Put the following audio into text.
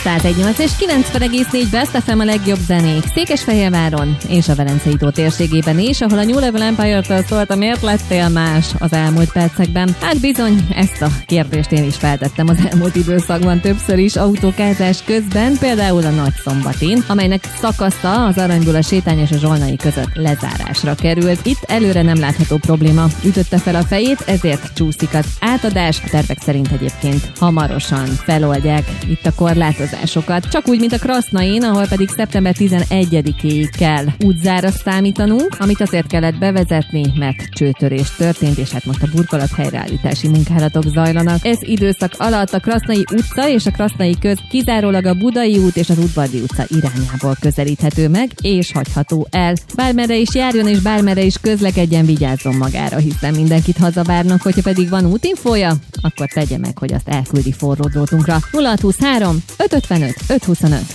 101.8 és 90,4 Best FM a legjobb zenék Székesfehérváron és a Velencei tó térségében is, ahol a New Level Empire-től szólt, miért lettél más az elmúlt percekben. Hát bizony, ezt a kérdést én is feltettem az elmúlt időszakban többször is autókázás közben, például a Nagyszombatin, amelynek szakasza az Aranyból a Sétány és a Zsolnai között lezárásra került. Itt előre nem látható probléma ütötte fel a fejét, ezért csúszik az átadás. A tervek szerint egyébként hamarosan feloldják itt a korlátozásokat. Csak úgy, mint a Krasznain, ahol pedig szeptember 11-éig kell útzára számítanunk, amit azért kellett bevezetni, mert csőtörés történt, és hát most a burkolat helyreállítási munkálatok zajlanak. Ez időszak alatt a Krasznai utca és a Krasznai köz kizárólag a Budai út és az Udvardi utca irányából közelíthető meg, és hagyható el. Bármerre is járjon és bármerre is közlekedjen, vigyázzon magára, hiszen mindenkit hazavárnak, hogyha pedig van útinfója, akkor tegye meg, hogy azt elküldi forró drótunkra. 0623 555 525.